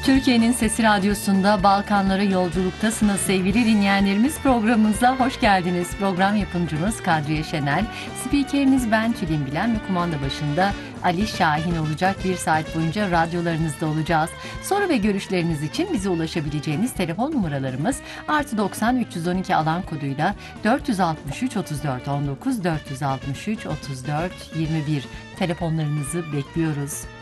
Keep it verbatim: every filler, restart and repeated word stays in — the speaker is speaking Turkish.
Türkiye'nin Sesi Radyosu'nda Balkanlara yolculuktasınız sevgili dinleyenlerimiz. Programımıza hoş geldiniz. Program yapımcımız Kadriye Şenel, spikeriniz ben Tülin Bilen ve kumanda başında Ali Şahin olacak. Bir saat boyunca radyolarınızda olacağız. Soru ve görüşleriniz için bize ulaşabileceğiniz telefon numaralarımız artı doksan üç yüz on iki alan koduyla dört altı üç otuz dört on dokuz dört altı üç otuz dört yirmi bir telefonlarınızı bekliyoruz.